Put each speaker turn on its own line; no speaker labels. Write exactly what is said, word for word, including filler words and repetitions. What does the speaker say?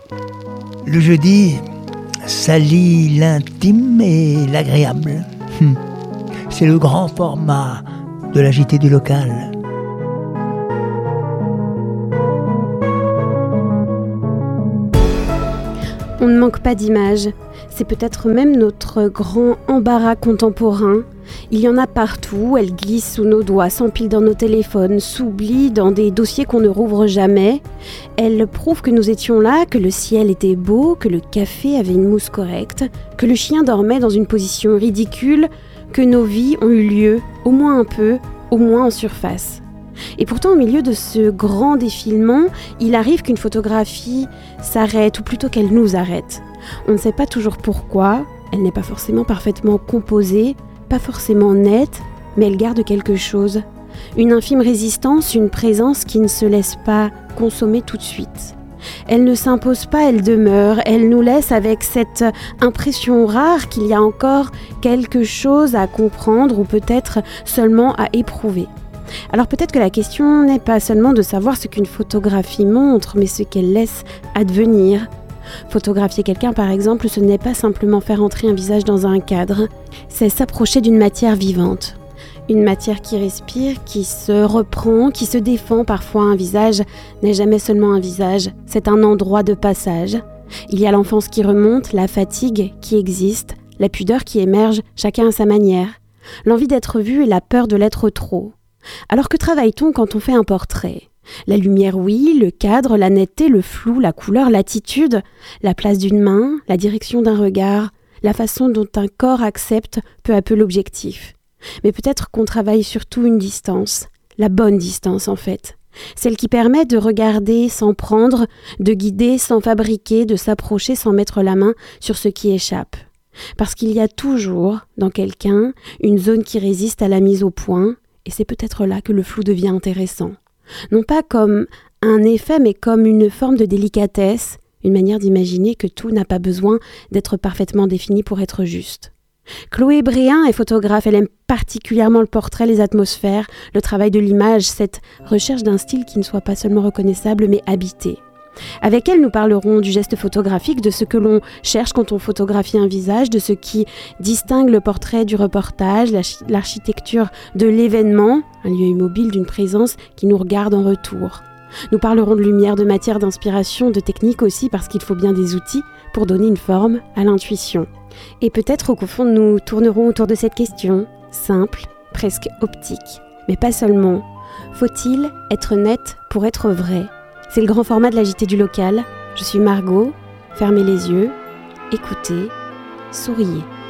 Le jeudi, ça lie l'intime et l'agréable. Hum. C'est le grand format de la J T du local.
On ne manque pas d'images. C'est peut-être même notre grand embarras contemporain. Il y en a partout, elles glissent sous nos doigts, s'empilent dans nos téléphones, s'oublient dans des dossiers qu'on ne rouvre jamais. Elles prouvent que nous étions là, que le ciel était beau, que le café avait une mousse correcte, que le chien dormait dans une position ridicule, que nos vies ont eu lieu, au moins un peu, au moins en surface. Et pourtant, au milieu de ce grand défilement, il arrive qu'une photographie s'arrête, ou plutôt qu'elle nous arrête. On ne sait pas toujours pourquoi, elle n'est pas forcément parfaitement composée, pas forcément nette, mais elle garde quelque chose. Une infime résistance, une présence qui ne se laisse pas consommer tout de suite. Elle ne s'impose pas, elle demeure, elle nous laisse avec cette impression rare qu'il y a encore quelque chose à comprendre ou peut-être seulement à éprouver. Alors peut-être que la question n'est pas seulement de savoir ce qu'une photographie montre, mais ce qu'elle laisse advenir. Photographier quelqu'un, par exemple, ce n'est pas simplement faire entrer un visage dans un cadre, c'est s'approcher d'une matière vivante. Une matière qui respire, qui se reprend, qui se défend. Parfois, un visage n'est jamais seulement un visage, c'est un endroit de passage. Il y a l'enfance qui remonte, la fatigue qui existe, la pudeur qui émerge, chacun à sa manière, l'envie d'être vu et la peur de l'être trop. Alors que travaille-t-on quand on fait un portrait ? La lumière, oui, le cadre, la netteté, le flou, la couleur, l'attitude, la place d'une main, la direction d'un regard, la façon dont un corps accepte peu à peu l'objectif. Mais peut-être qu'on travaille surtout une distance, la bonne distance en fait. Celle qui permet de regarder sans prendre, de guider sans fabriquer, de s'approcher sans mettre la main sur ce qui échappe. Parce qu'il y a toujours, dans quelqu'un, une zone qui résiste à la mise au point, et c'est peut-être là que le flou devient intéressant. Non pas comme un effet, mais comme une forme de délicatesse, une manière d'imaginer que tout n'a pas besoin d'être parfaitement défini pour être juste. Chloé Bréhin est photographe, elle aime particulièrement le portrait, les atmosphères, le travail de l'image, cette recherche d'un style qui ne soit pas seulement reconnaissable mais habité. Avec elle, nous parlerons du geste photographique, de ce que l'on cherche quand on photographie un visage, de ce qui distingue le portrait du reportage, l'architecture de l'événement, un lieu immobile d'une présence qui nous regarde en retour. Nous parlerons de lumière, de matière, d'inspiration, de technique aussi, parce qu'il faut bien des outils pour donner une forme à l'intuition. Et peut-être qu'au fond, nous tournerons autour de cette question, simple, presque optique. Mais pas seulement. Faut-il être net pour être vrai ? C'est le grand format de la J T du local. Je suis Margot. Fermez les yeux, écoutez, souriez.